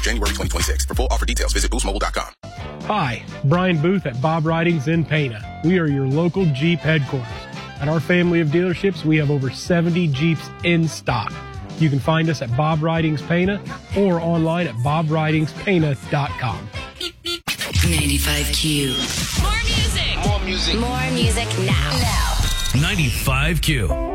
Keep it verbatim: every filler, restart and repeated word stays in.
January twenty twenty-six. For full offer details, visit boost mobile dot com. Hi, Brian Booth at Bob Ridings in Pana. We are your local Jeep headquarters. At our family of dealerships, we have over seventy Jeeps in stock. You can find us at Bob Ridings Pana or online at bob ridings pana dot com. ninety-five Q. More music. More music. More music now. Now. ninety-five Q.